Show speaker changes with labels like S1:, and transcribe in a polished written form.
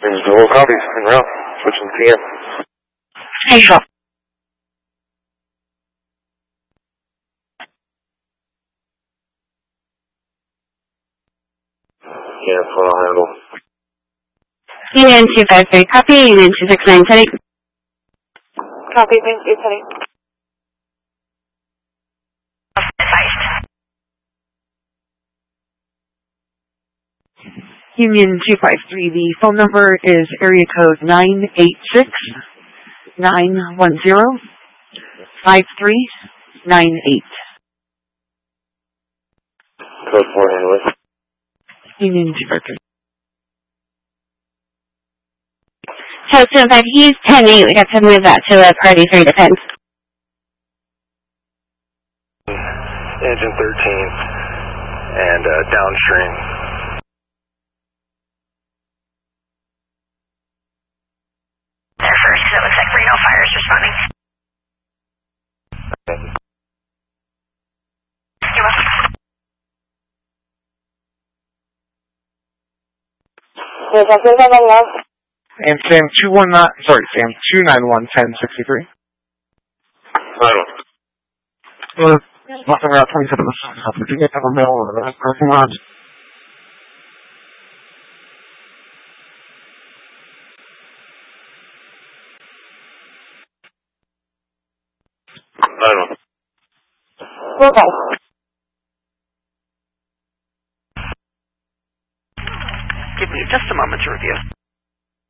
S1: There's the low copies en route. Switching PM.
S2: Hey, go.
S1: Yeah, full handle.
S2: Union 253, copy. Union 269, heading.
S3: Copy, thank you, Penny.
S4: Union 253, the phone number is area code 986-910-5398.
S1: Code 4 handle.
S4: Union 253.
S2: So, if he's 10-8, we got to move that to a party 3 defense.
S1: Engine 13 and downstream.
S2: First, it looks like Reno Fire is responding. You're welcome.
S5: And Sam 291-1063. Nothing around 27 Virginia, have a mail or a parking lot.
S3: Okay.